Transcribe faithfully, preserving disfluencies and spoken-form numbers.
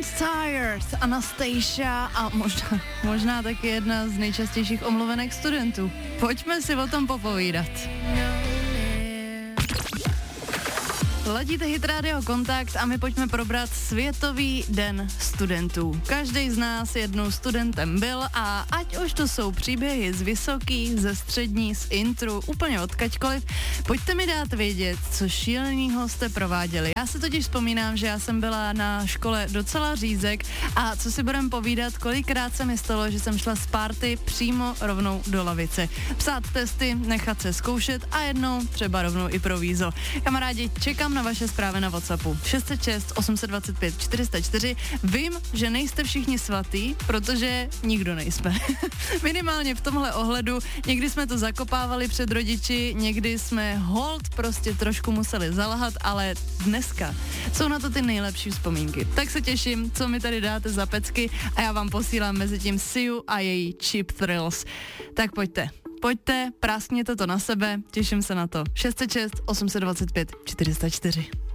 Tired, Anastasia a možná, možná taky jedna z nejčastějších omluvenek studentů. Pojďme si o tom popovídat. Ladíte Hit Radio Kontakt a my pojďme probrat Světový den studentů. Každý z nás jednou studentem byl a ať už to jsou příběhy z vysoký, ze střední, z intru, úplně odkaďkoliv, pojďte mi dát vědět, co šílenýho jste prováděli. Já si totiž vzpomínám, že já jsem byla na škole docela řízek a co si budem povídat, kolikrát se mi stalo, že jsem šla z party přímo rovnou do lavice. Psát testy, nechat se zkoušet a jednou třeba rovnou i pro vízo. Kamarádi, čekám na vaše zprávy na WhatsAppu šest set šest osm set dvacet pět čtyři sta čtyři. Vím, že nejste všichni svatý, protože nikdo nejsme. Minimálně v tomhle ohledu. Někdy jsme to zakopávali před rodiči, někdy jsme hold prostě trošku museli zalhat, ale dneska jsou na to ty nejlepší vzpomínky. Tak se těším, co mi tady dáte za pecky a já vám posílám mezi tím Siu a její Cheap Thrills. Tak pojďte. Pojďte, práskněte to na sebe, těším se na to. šest set šest osm set dvacet pět čtyři sta čtyři.